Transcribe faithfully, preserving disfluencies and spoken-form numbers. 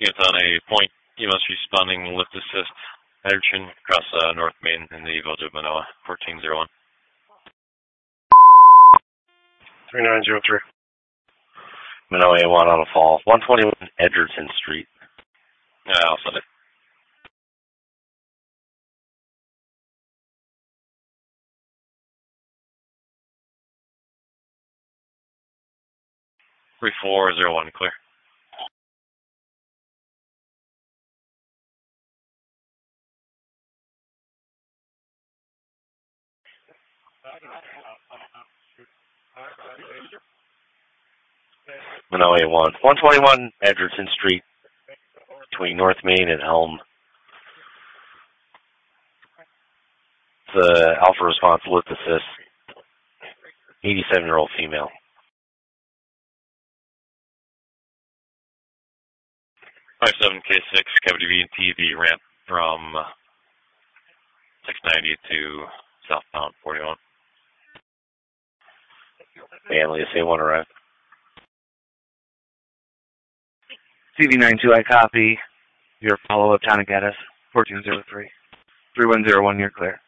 It's on a point. You must be responding lift assist. Hydrogen across uh, North Main in the village of Manoa, fourteen zero one. three nine zero three. Manoa A one on a fall. one twenty-one Edgerton Street. Yeah, I'll send it. three four zero one, clear. Manoa A one. one twenty-one Edgerton Street between North Main and Elm. The Alpha response lift assist. eighty-seven-year-old female. five seven K six, Cavity V and T V ramp from six ninety to southbound forty-one. Family is A one arrived. C V nine two, I copy. Your follow-up, Town of Gaddis, fourteen zero three. three one zero one, you're clear.